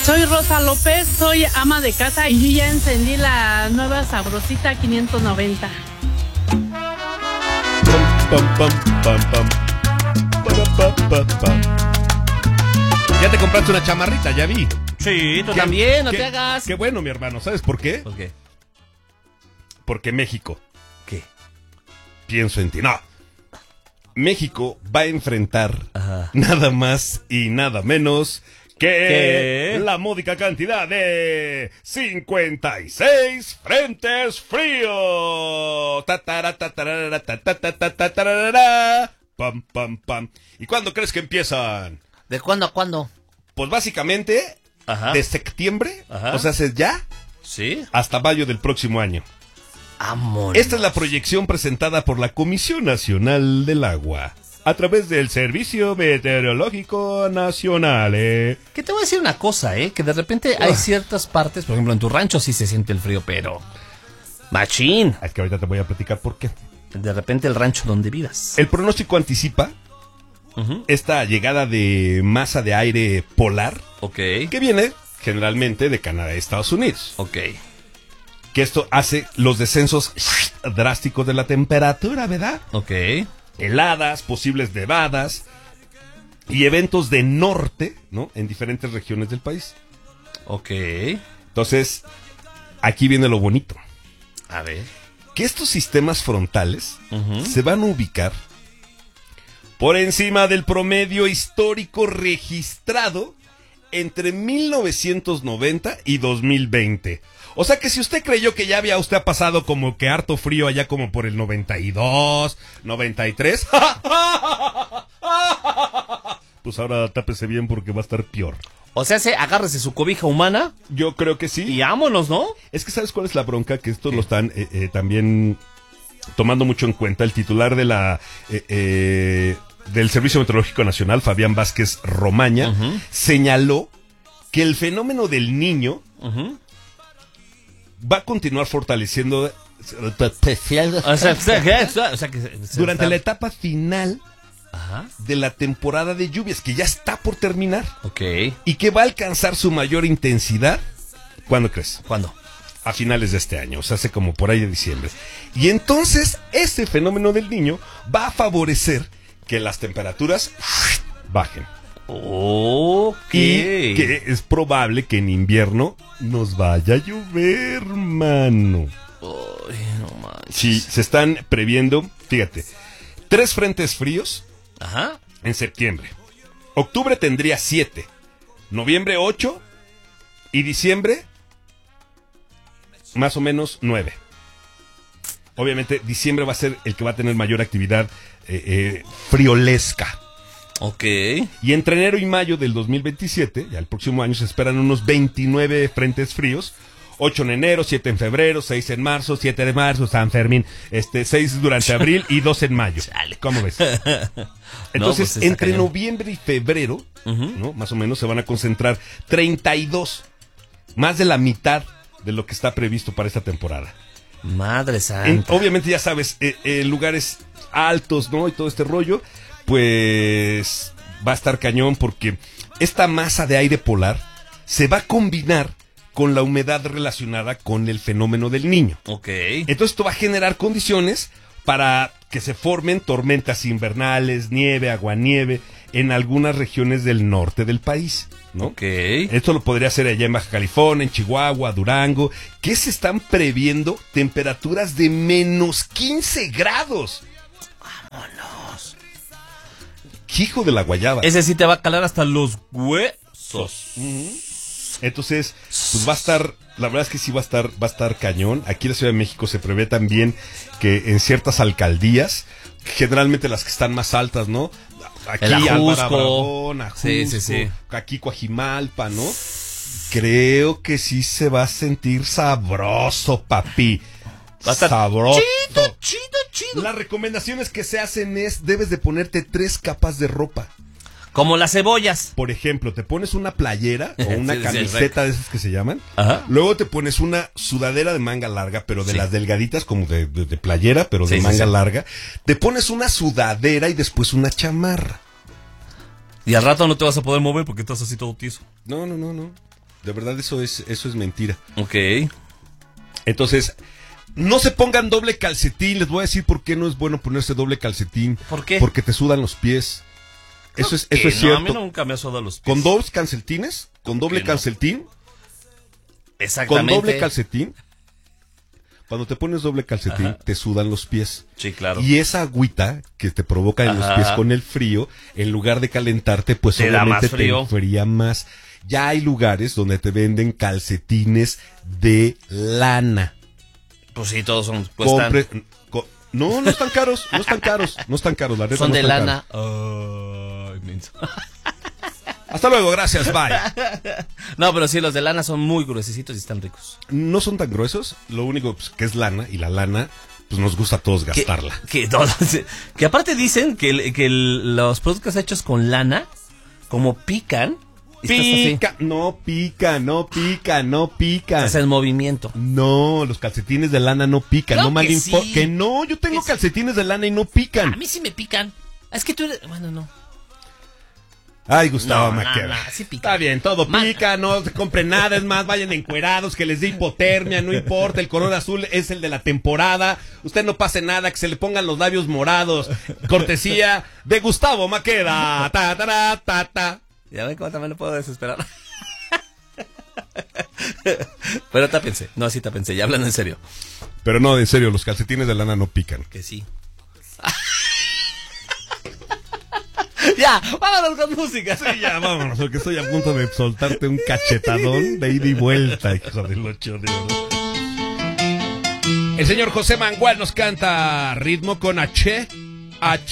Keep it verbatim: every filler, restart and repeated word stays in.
Soy Rosa López, soy ama de casa y yo ya encendí la nueva Sabrosita quinientos noventa. Pam, pam, pam, pam. Pa, pa, pa, pa. Ya te compraste una chamarrita, ya vi. Sí, tú ¿Qué, también, no qué, te hagas. Qué bueno, mi hermano. ¿Sabes por qué? ¿Por qué? Porque México. ¿Qué? Pienso en ti. No. México va a enfrentar Ajá. nada más y nada menos que ¿Qué? la módica cantidad de cincuenta y seis frentes fríos. Tatara, tatarara, tatata, tatarara. Pam, pam, pam. ¿Y cuándo crees que empiezan? ¿De cuándo a cuándo? Pues básicamente Ajá. de septiembre, Ajá. o sea, es ya ¿Sí? hasta mayo del próximo año. Amor. Esta es la proyección presentada por la Comisión Nacional del Agua a través del Servicio Meteorológico Nacional. ¿eh? Que te voy a decir una cosa, ¿eh? Que de repente hay Ah. ciertas partes, por ejemplo, en tu rancho sí se siente el frío, pero... Machín. Es que ahorita te voy a platicar por qué. De repente el rancho donde vivas. El pronóstico anticipa Uh-huh. esta llegada de masa de aire polar Ok. que viene generalmente de Canadá y Estados Unidos. Ok. Que esto hace los descensos drásticos de la temperatura, ¿verdad? Ok. Heladas, posibles nevadas y eventos de norte, ¿no? En diferentes regiones del país. Ok. Entonces, aquí viene lo bonito. A ver. Que estos sistemas frontales Uh-huh. se van a ubicar por encima del promedio histórico registrado entre mil novecientos noventa y dos mil veinte. O sea que si usted creyó que ya había usted pasado como que harto frío allá como por el noventa y dos, noventa y tres, pues ahora tápese bien porque va a estar peor. O sea, se agárrese su cobija humana Yo creo que sí. y vámonos, ¿no? Es que ¿sabes cuál es la bronca? Que esto lo están eh, eh, también tomando mucho en cuenta. El titular de la eh, eh, del Servicio Meteorológico Nacional, Fabián Vázquez Romaña, Uh-huh. señaló que el fenómeno del Niño Uh-huh. va a continuar fortaleciendo O sea, o sea, que- o sea que se- se durante está- la etapa final Ajá. de la temporada de lluvias, que ya está por terminar, Ok. y que va a alcanzar su mayor intensidad. ¿Cuándo crees? ¿Cuándo? A finales de este año, o sea, hace como por ahí de diciembre. Y entonces, este fenómeno del Niño va a favorecer que las temperaturas bajen. Ok. Y que es probable que en invierno nos vaya a llover, mano. Ay, no manches. Sí, se están previendo, fíjate, tres frentes fríos Ajá. en septiembre. Octubre tendría siete, noviembre ocho y diciembre más o menos nueve. Obviamente diciembre va a ser el que va a tener mayor actividad eh, eh, friolesca. Ok. Y entre enero y mayo del dos mil veintisiete, ya el próximo año, se esperan unos veintinueve frentes fríos. ocho en enero, siete en febrero, seis en marzo, siete de marzo, San Fermín, este, seis durante abril y dos en mayo. Chale. ¿Cómo ves? Entonces, No, pues está entre cañón. noviembre y febrero, Ujú. ¿no? Más o menos se van a concentrar treinta y dos, más de la mitad de lo que está previsto para esta temporada. Madre En- santa. obviamente, ya sabes, eh, eh, lugares altos, ¿no? Y todo este rollo, pues va a estar cañón porque esta masa de aire polar se va a combinar con la humedad relacionada con el fenómeno del Niño. Ok. Entonces esto va a generar condiciones para que se formen tormentas invernales, nieve, aguanieve en algunas regiones del norte del país, ¿no? Ok. Esto lo podría hacer allá en Baja California, en Chihuahua, Durango, que se están previendo temperaturas de menos quince grados. Vámonos. Hijo de la guayaba. Ese sí te va a calar hasta los huesos. Entonces, pues va a estar, la verdad es que sí va a estar, va a estar cañón. Aquí en la Ciudad de México se prevé también que en ciertas alcaldías, generalmente las que están más altas, ¿no? Aquí El Ajusco. Álvaro Obregón, Ajusco, Sí, sí, sí. aquí Coajimalpa, ¿no? Creo que sí se va a sentir sabroso, papi. Va a estar sabroso. chido, chido, chido. Las recomendaciones que se hacen es, debes de ponerte tres capas de ropa. Como las cebollas. Por ejemplo, te pones una playera o una Sí, sí, camiseta de esas que se llaman. Ajá. Luego te pones una sudadera de manga larga, pero de Sí. las delgaditas, como de, de- de playera, pero de Sí, sí, manga sí. larga. Te pones una sudadera y después una chamarra. Y al rato no te vas a poder mover porque estás así todo tieso. No, no, no, no. De verdad, eso es, eso es mentira. Ok. Entonces, no se pongan doble calcetín. Les voy a decir por qué no es bueno ponerse doble calcetín. ¿Por qué? Porque te sudan los pies. Eso es, eso es no, cierto. a mí nunca me ha sudado los pies. Con dos calcetines, con doble no? calcetín, con Exactamente. doble calcetín, cuando te pones doble calcetín, Ajá. te sudan los pies. Sí, claro. Y esa agüita que te provoca en Ajá. los pies con el frío, en lugar de calentarte, pues Te da obviamente más frío. te enfría más. Ya hay lugares donde te venden calcetines de lana. Pues sí, todos son. Cuestan, Compre- co- no, no están caros, no están caros, no están caros, la neta. son no de están lana. caros. Ay, menso. Hasta luego, gracias, bye. No, pero sí, los de lana son muy gruesecitos y están ricos. No son tan gruesos, lo único pues, que es lana, y la lana, pues nos gusta a todos Que- gastarla. Que, todos- que aparte dicen que, el- que el- los productos hechos con lana, como pican, estás así, Pica, no pica, no pica, no pica. estás en movimiento. No, los calcetines de lana no pican, Claro no mal que info- sí. que no, yo tengo Que sí. calcetines de lana y no A pican. mí sí me pican. Es que tú eres. Bueno, no. Ay, Gustavo No, no, Maqueda. no, sí pica. Está bien, todo Man- pica, no se compren nada, es más, vayan encuerados, que les dé hipotermia, no importa, el color azul es el de la temporada, usted no pase nada, que se le pongan los labios morados, cortesía de Gustavo Maqueda. Ta, ta, ta, ta, ta. Ya ven cómo también lo puedo desesperar. Pero tápense. No, sí tápense. Ya hablan en serio. Pero no, en serio, los calcetines de lana no pican. Que sí. Ya, vámonos con música. Sí, ya, vámonos, porque estoy a punto de soltarte un cachetadón de ida y vuelta, hijo del ocho de oro. El señor José Mangual nos canta ritmo con H. H.